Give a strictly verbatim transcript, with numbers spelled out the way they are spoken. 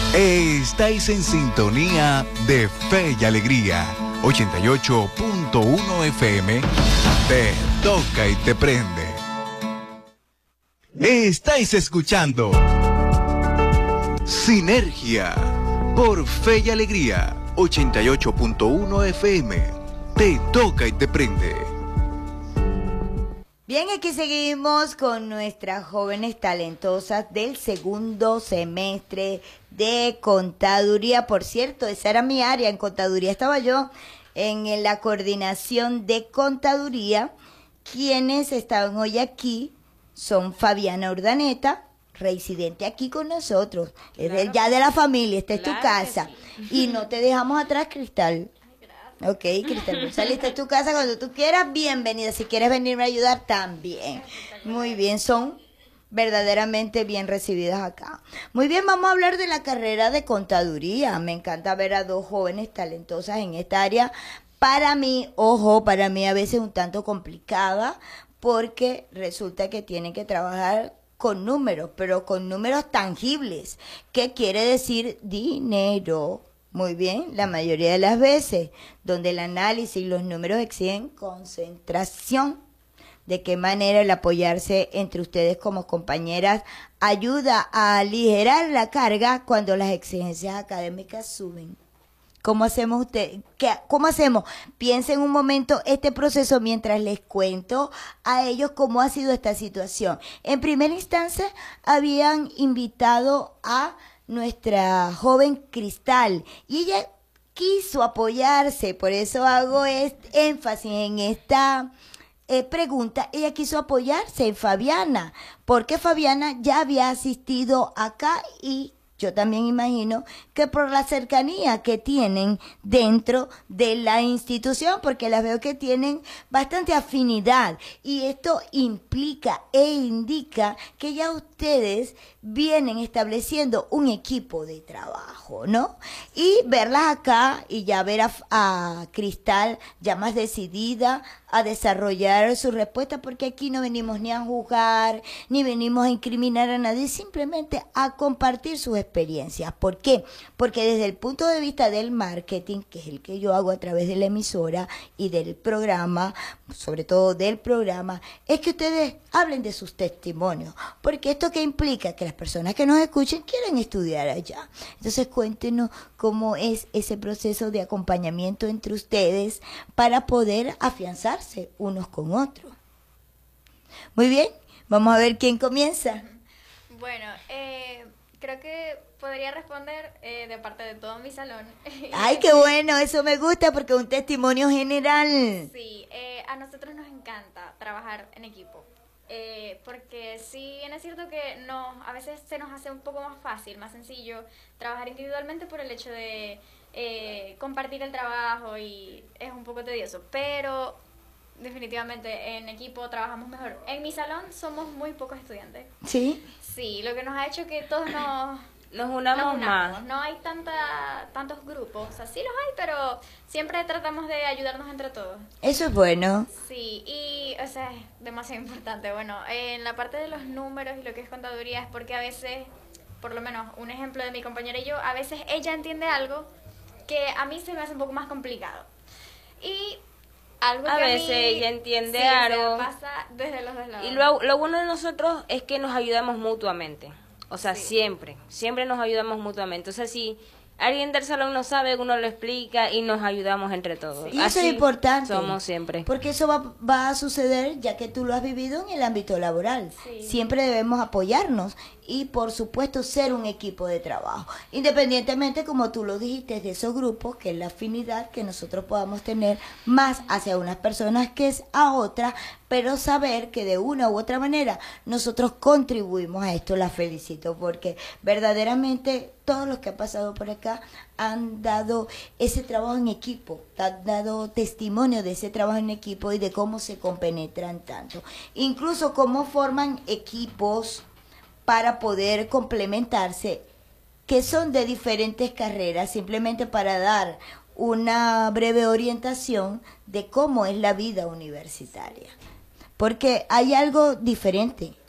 Estáis en sintonía de Fe y Alegría. ochenta y ocho punto uno F M. Te toca y te prende. Estáis escuchando Sinergia por Fe y Alegría. ochenta y ocho punto uno F M. Te toca y te prende. Bien, aquí seguimos con nuestras jóvenes talentosas del segundo semestre de contaduría. Por cierto, esa era mi área, en contaduría estaba yo, en la coordinación de contaduría. Quienes estaban hoy aquí son Fabiana Urdaneta, residente aquí con nosotros, es de, ya de la familia, esta es claro tu casa. Sí. Y no te dejamos atrás, Cristal. Ok, Cristal González, esta es tu casa cuando tú quieras, bienvenida. Si quieres venirme a ayudar, también. Muy bien, son verdaderamente bien recibidas acá. Muy bien, vamos a hablar de la carrera de contaduría. Me encanta ver a dos jóvenes talentosas en esta área. Para mí, ojo, para mí a veces un tanto complicada, porque resulta que tienen que trabajar con números, pero con números tangibles. ¿Qué quiere decir dinero? Muy bien, la mayoría de las veces, donde el análisis y los números exigen concentración. De qué manera el apoyarse entre ustedes como compañeras ayuda a aligerar la carga cuando las exigencias académicas suben. ¿Cómo hacemos usted? ¿Qué, ¿Cómo hacemos? Piensen un momento este proceso mientras les cuento a ellos cómo ha sido esta situación. En primera instancia, habían invitado a nuestra joven Cristal y ella quiso apoyarse, por eso hago este énfasis en esta eh, pregunta, ella quiso apoyarse en Fabiana, porque Fabiana ya había asistido acá y yo también imagino que por la cercanía que tienen dentro de la institución, porque las veo que tienen bastante afinidad y esto implica e indica que ya ustedes vienen estableciendo un equipo de trabajo, ¿no? Y verlas acá y ya ver a, a Cristal ya más decidida a desarrollar su respuesta, porque aquí no venimos ni a juzgar, ni venimos a incriminar a nadie, simplemente a compartir sus experiencias. ¿Por qué? Porque desde el punto de vista del marketing, que es el que yo hago a través de la emisora y del programa, sobre todo del programa, es que ustedes hablen de sus testimonios, porque esto que implica que las personas que nos escuchen quieren estudiar allá. Entonces cuéntenos cómo es ese proceso de acompañamiento entre ustedes para poder afianzarse unos con otros. Muy bien, vamos a ver quién comienza. Bueno, eh, creo que podría responder eh, de parte de todo mi salón. ¡Ay, qué bueno! Eso me gusta porque es un testimonio general. Sí, eh, a nosotros nos encanta trabajar en equipo. Eh, porque sí, bien es cierto que no, a veces se nos hace un poco más fácil, más sencillo trabajar individualmente por el hecho de eh, compartir el trabajo y es un poco tedioso, pero definitivamente en equipo trabajamos mejor. En mi salón somos muy pocos estudiantes. ¿Sí? Sí, lo que nos ha hecho que todos nos... Nos unamos, nos unamos más. No hay tanta, tantos grupos, o sea, sí los hay, pero siempre tratamos de ayudarnos entre todos. Eso es bueno. Sí, y, o sea, es demasiado importante. Bueno, en la parte de los números y lo que es contaduría es porque a veces, por lo menos un ejemplo de mi compañera y yo, a veces ella entiende algo que a mí se me hace un poco más complicado. Y algo a que veces a mí, ella entiende sí, algo. O sea, pasa desde los dos lados. Y lo, lo bueno de nosotros es que nos ayudamos mutuamente. O sea, sí. siempre, siempre nos ayudamos mutuamente. O sea, si alguien del salón no sabe, uno lo explica y nos ayudamos entre todos. Y eso Así es importante. Somos siempre. Porque eso va, va a suceder ya que tú lo has vivido en el ámbito laboral. Sí. Siempre debemos apoyarnos y, por supuesto, ser un equipo de trabajo. Independientemente, como tú lo dijiste, de esos grupos, que es la afinidad que nosotros podamos tener más hacia unas personas que es a otras, pero saber que de una u otra manera nosotros contribuimos a esto. La felicito porque verdaderamente todos los que han pasado por acá han dado ese trabajo en equipo, han dado testimonio de ese trabajo en equipo y de cómo se compenetran tanto. Incluso cómo forman equipos para poder complementarse, que son de diferentes carreras, simplemente para dar una breve orientación de cómo es la vida universitaria. Porque hay algo diferente